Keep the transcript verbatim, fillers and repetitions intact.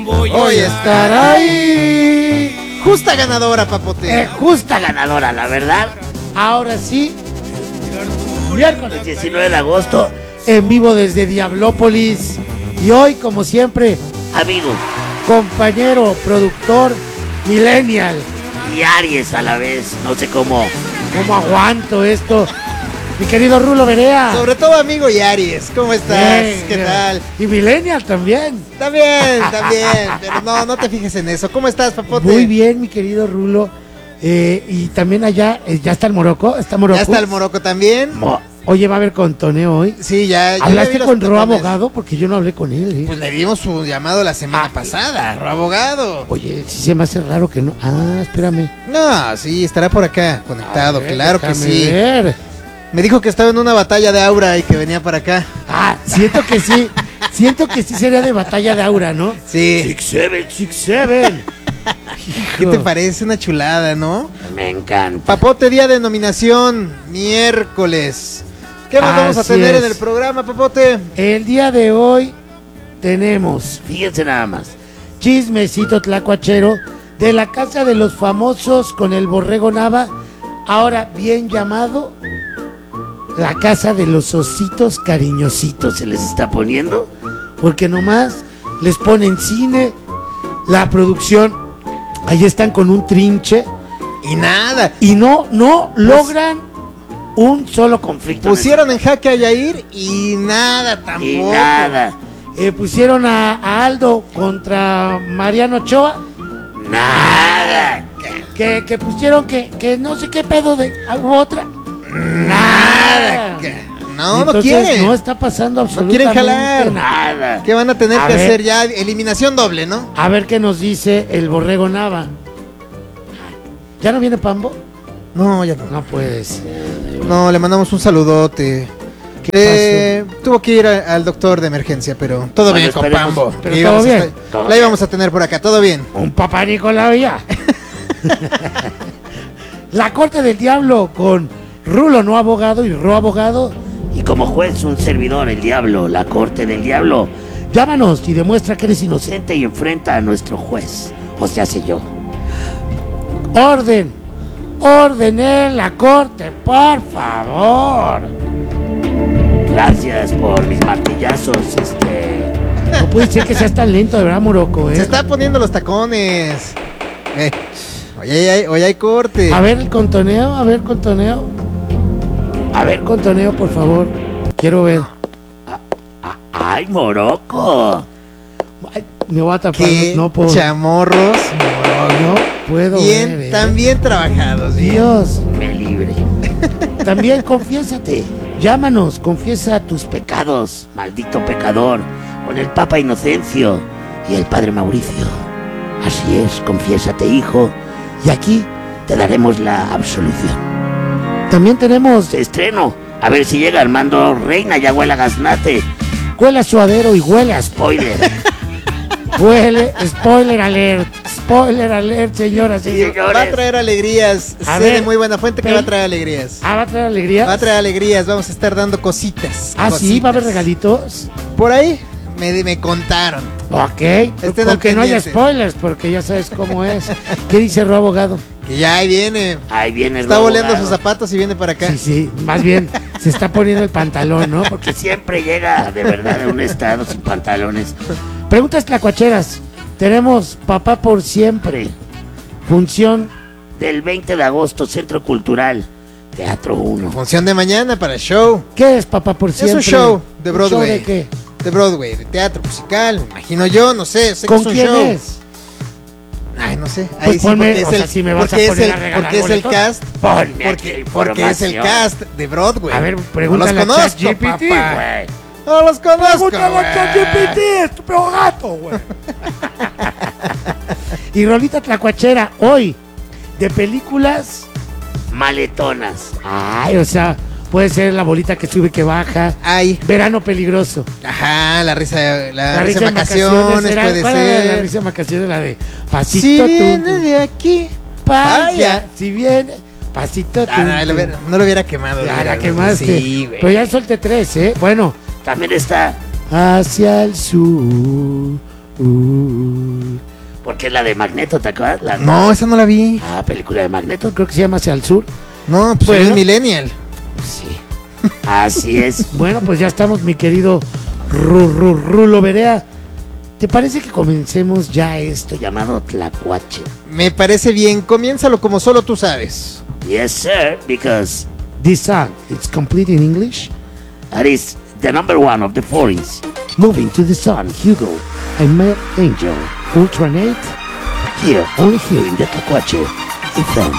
Hoy estará ahí. Justa ganadora, papote. Eh, justa ganadora, la verdad. Ahora sí, miércoles diecinueve de agosto, en vivo desde Diablópolis. Y hoy, como siempre, amigo, compañero, productor, millennial y Aries a la vez. No sé cómo, cómo aguanto esto. Mi querido Rulo Berea. Sobre todo amigo y Aries, ¿cómo estás? Bien, ¿Qué bien. tal? Y millennial también. También, también, pero no, no te fijes en eso. ¿Cómo estás, papote? Muy bien, mi querido Rulo. Eh, y también allá, eh, ¿ya está el Morocco? ¿Está Morocco? Ya está el Morocco también. Mo- Oye, ¿va a haber contoneo hoy? Sí, ya. ya ¿Hablaste le vi los con Ro tacones. Abogado? Porque yo no hablé con él. ¿eh? Pues le dimos su llamado la semana Ah, pasada, Ro Abogado. Oye, sí se me hace raro que no. Ah, espérame. No, sí, estará por acá, conectado, A ver, claro que déjame sí. ver. Me dijo que estaba en una batalla de aura y que venía para acá. Ah, siento que sí. Siento que sí sería de batalla de aura, ¿no? Sí. Six Seven, Six Seven. ¿Qué te parece? Una chulada, ¿no? Me encanta. Papote, día de nominación, miércoles. ¿Qué más vamos a Así tener es. en el programa, Papote? El día de hoy tenemos, fíjense nada más, chismecito tlacuachero de la casa de los famosos con el Borrego Nava, ahora bien llamado la casa de los ositos cariñositos, se les está poniendo, porque nomás les ponen cine, la producción, ahí están con un trinche Y nada. y no, no logran un solo conflicto. en Pusieron en jaque a Yair y nada tampoco. Y nada. Eh, pusieron a, a Aldo contra Mariano Ochoa. Nada. Que, que pusieron que, que no sé qué pedo de ah, hubo otra. Nada. No, no Entonces, quieren. No está pasando absolutamente quieren jalar. nada. ¿Qué van a tener A que ver. hacer ya? Eliminación doble, ¿no? A ver qué nos dice el Borrego Nava. ¿Ya no viene Pambo? No, ya no. No puede ser. No, le mandamos un saludote. ¿Qué Eh, tuvo que ir a- al doctor de emergencia, pero todo Bueno, bien con esperemos, Pambo. pero Y todo vamos a bien, estar- todo la bien. íbamos a tener por acá, todo bien. Un papá Nicolau ya. La Corte del Diablo con Rulo no abogado y Ro abogado. Y como juez un servidor, el diablo, la Corte del Diablo. Llámanos y demuestra que eres inocente y enfrenta a nuestro juez. O sea, sé yo. Orden. Orden en la Corte, por favor. Gracias por mis martillazos, este... No puede ser que seas tan lento, de verdad, Morocco, ¿eh? Se está poniendo los tacones. Eh, hoy hay, hoy hay corte. A ver el contoneo, a ver contoneo. A ver contoneo, por favor. Quiero ver. ¡Ay, Morocco! Ay, me voy a tapar, Qué no puedo. chamorros. No puedo Bien, ver, ¿eh? tan bien trabajados. bien. Dios me libre. También confiésate. Llámanos, confiesa tus pecados, maldito pecador, con el Papa Inocencio y el Padre Mauricio. Así es, confiésate, hijo, y aquí te daremos la absolución. También tenemos estreno. A ver si llega Armando Reina, ya huele a gaznate. Huele a suadero y huele a spoiler. Huele, spoiler alert. Spoiler alert, señoras y señores. Va a traer alegrías. A sé ver, de muy buena fuente que ven. va a traer alegrías. Ah, ¿va a traer alegría? Va a traer alegrías. Vamos a estar dando cositas. Ah, sí, va a haber cositas. regalitos. Por ahí me, me contaron. Ok, Estén con al que no haya pendiente. spoilers, porque ya sabes cómo es. ¿Qué dice Ro abogado? Que ya ahí viene. Ahí viene Está boleando sus zapatos y viene para acá. Sí, sí, más bien se está poniendo el pantalón, ¿no? Porque siempre llega de verdad a un estado sin pantalones. Preguntas tlacuacheras. Tenemos Papá por Siempre. Función del veinte de agosto, Centro Cultural, Teatro uno. Función de mañana para el show. ¿Qué es Papá por Siempre? Es un show de ¿Un Broadway. show de qué? De Broadway, de teatro musical. Me imagino yo, no sé. sé que ¿Con es un quién show. es? Ay, no sé. Pues Ahí sí, ponme, porque es o sea, el, si me vas a porque es poner el, a regalar porque es el boletos, cast. ponme aquí Porque, porque es el información. cast de Broadway. A ver, no pregúntale los a conozco, ChatGPT, papá. güey. No los conozco, Pregúntale a güey. ChatGPT, estúpido gato, güey. Y Rolita Tlacuachera, hoy, de películas maletonas. Ay, o sea, puede ser la bolita que sube, que baja. Ay, Verano peligroso. ajá, la risa, la, La risa en vacaciones, era- puede ¿cuál era la ser. risa en vacaciones? La de pasito Si tú, viene de aquí, vaya. vaya. Si viene, pasito tú. Ah, no, lo hubiera- no lo hubiera quemado. Ya hubiera- la quemaste. Sí, güey. Pero ya solté tres, ¿eh? Bueno, también está Hacia el Sur. Uh, porque es la de Magneto, ¿te acuerdas? La- No, esa no la vi. Ah, película de Magneto, creo que se llama Hacia el Sur. No, pues Bueno. soy un millennial. Sí, así es. Bueno, pues ya estamos, mi querido Ru, Ru, Rulo Berea. ¿Te parece que comencemos ya esto llamado Tlacuache? Me parece bien. Comiénzalo como solo tú sabes. Yes, sir, because this song is complete in English. That is the number one of the foreigns. Moving to the sun, Hugo, I met Angel, Ultranate. Here, only here in the Tlacuache F M.